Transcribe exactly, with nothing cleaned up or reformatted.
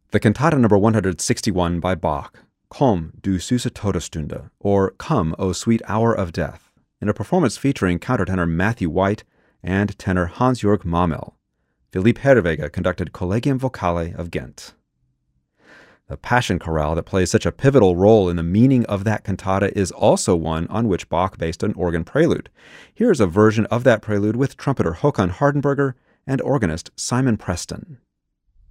The cantata number one hundred sixty-one by Bach, Komm, du süße Todesstunde, or Come, O Sweet Hour of Death, in a performance featuring countertenor Matthew White and tenor Hans-Jörg Mamel. Philippe Herreweghe conducted Collegium Vocale of Ghent. The Passion Chorale that plays such a pivotal role in the meaning of that cantata is also one on which Bach based an organ prelude. Here's a version of that prelude with trumpeter Håkan Hardenberger and organist Simon Preston.